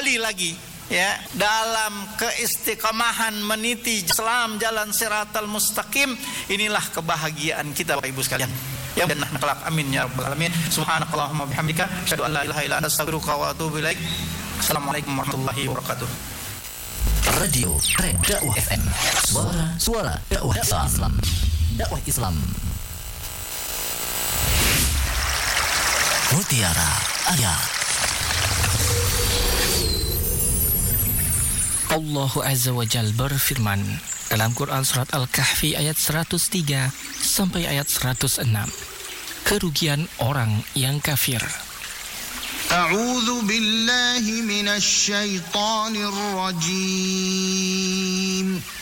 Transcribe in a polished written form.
kembali lagi ya dalam keistiqamahan meniti Islam jalan siratal mustaqim. Inilah kebahagiaan kita Bapak Ibu sekalian. Ya dan kelak amin ya rabbal alamin. Subhanakallahumma bihamdika asyhadu an la ilaha illa anta astaghfiruka wa atubu ilaik. Assalamualaikum warahmatullahi wabarakatuh. Radio Trek Dakwah FM. Suara dakwah Islam. Dakwah Islam. Mutiara Ayat. Allah Azza wa Jalla berfirman dalam Quran surat Al-Kahfi ayat 103 sampai ayat 106. Kerugian orang yang kafir. A'udzu billahi minasy syaithanir rajim.